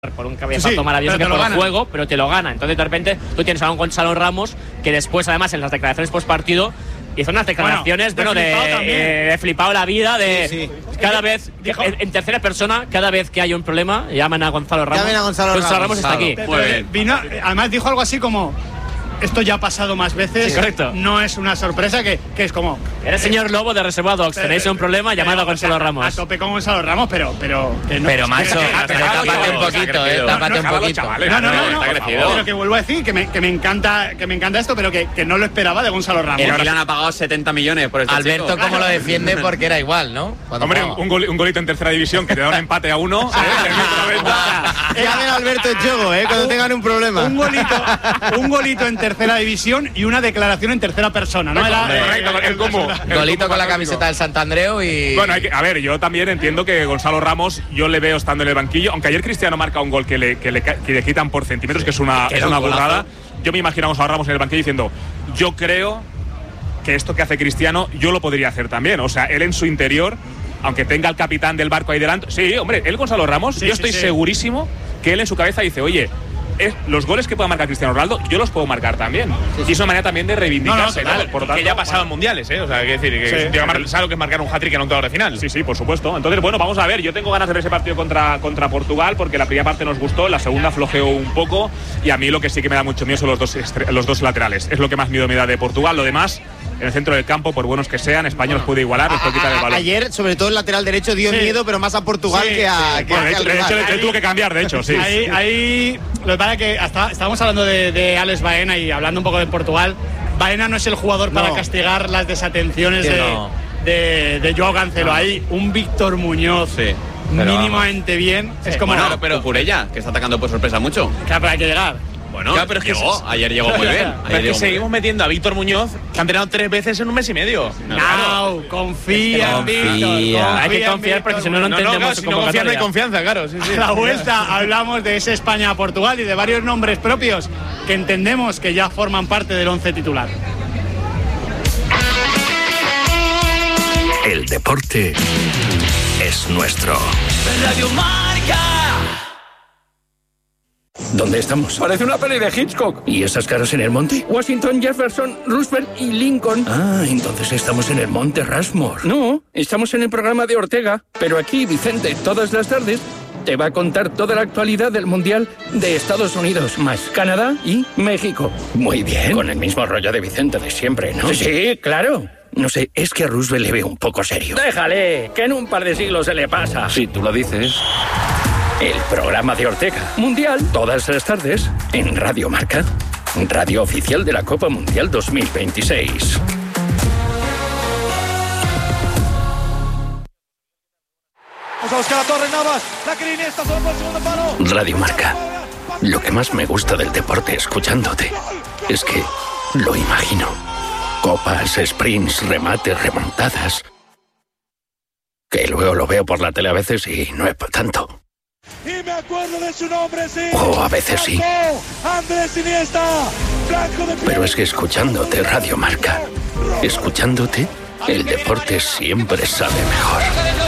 por un cabezazo maravilloso que por juego, pero te lo gana. Entonces de repente tú tienes a un Gonzalo Ramos que después, además, en las declaraciones post partido hizo unas declaraciones de flipado la vida, cada vez en tercera persona, cada vez que hay un problema llaman a Gonzalo Ramos. Llamen a Gonzalo Ramos está aquí. Además dijo algo así como: esto ya ha pasado más veces, sí, correcto. No es una sorpresa, que es como... Era el señor Lobo de Reserva Dogs, tenéis un problema llamado a Gonzalo Ramos. A tope con Gonzalo Ramos, pero que no... Pero macho, tápate un poquito, tápate un poquito. Pero que vuelvo a decir que me encanta esto, pero que no lo esperaba de Gonzalo Ramos. El Milan ha pagado 70 millones por este Alberto, chico. ¿cómo lo defiende? Porque era igual, ¿no? Hombre, un golito en tercera división que te da un empate a 1. Llamen a Alberto en juego, cuando tengan un problema. Un golito en tercera división y una declaración en tercera persona, ¿no? Golito con la camiseta del Santandreu y... Bueno, a ver, yo también entiendo que Gonzalo Ramos, yo le veo estando en el banquillo, aunque ayer Cristiano marca un gol que le quitan por centímetros, que es una burrada. Yo me imagino a Gonzalo Ramos en el banquillo diciendo: yo creo que esto que hace Cristiano, yo lo podría hacer también. O sea, él en su interior, aunque tenga al capitán del barco ahí delante. Sí, hombre, él Gonzalo Ramos, yo estoy segurísimo que él en su cabeza dice: oye, los goles que pueda marcar Cristiano Ronaldo, yo los puedo marcar también. Y es una manera también de reivindicarse. Por tanto, que ya ha pasado en mundiales, O sea, hay que decir, que sabe lo que es marcar un hat-trick en un octavo de final. Sí, por supuesto. Entonces, bueno, vamos a ver. Yo tengo ganas de ver ese partido contra Portugal, porque la primera parte nos gustó, la segunda flojeó un poco, y a mí lo que sí que me da mucho miedo son los dos laterales. Es lo que más miedo me da de Portugal. Lo demás, en el centro del campo, por buenos que sean, España los puede igualar, les puede quitar el balón. Ayer, sobre todo el lateral derecho, dio miedo, pero más a Portugal que al rival. De hecho, le tuvo que cambiar, de hecho, sí. Ahí lo que pasa es que estábamos hablando de Alex Baena y hablando un poco de Portugal. Baena no es el jugador para castigar las desatenciones de Joao Cancelo. Hay un Víctor Muñoz mínimamente bien. Es como... Bueno, pero Cucurella, que está atacando por sorpresa mucho. Claro, pero hay que llegar. Bueno, pero es que ayer llegó muy bien. Pero es que seguimos metiendo a Víctor Muñoz, que ha entrenado 3 veces en un mes y medio. No, confía en Víctor. Hay que confiar, porque si no entendemos si no confía, no hay confianza, claro. A la vuelta hablamos de ese España-Portugal y de varios nombres propios que entendemos que ya forman parte del 11 titular. El deporte es nuestro. Radio Marca. ¿Dónde estamos? Parece una peli de Hitchcock. ¿Y esas caras en el monte? Washington, Jefferson, Roosevelt y Lincoln. Ah, entonces estamos en el monte Rushmore. No, estamos en el programa de Ortega. Pero aquí, Vicente, todas las tardes, te va a contar toda la actualidad del Mundial de Estados Unidos, más Canadá y México. Muy bien. Con el mismo rollo de Vicente de siempre, ¿no? Sí, claro. No sé, es que a Roosevelt le veo un poco serio. Déjale, que en un par de siglos se le pasa. Si tú lo dices. El programa de Ortega. Mundial. Todas las tardes en Radio Marca. Radio oficial de la Copa Mundial 2026. Radio Marca. Lo que más me gusta del deporte escuchándote es que lo imagino. Copas, sprints, remates, remontadas. Que luego lo veo por la tele a veces y no es para tanto. Y me acuerdo de su nombre, sí. A veces sí. Andrés Iniesta. Pero es que escuchándote Radio Marca, escuchándote, el deporte siempre sabe mejor.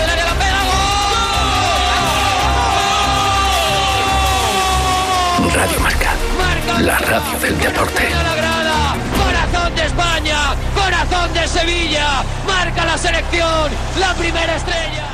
Radio Marca, la radio del deporte. Corazón de España, corazón de Sevilla, marca la selección, la primera estrella.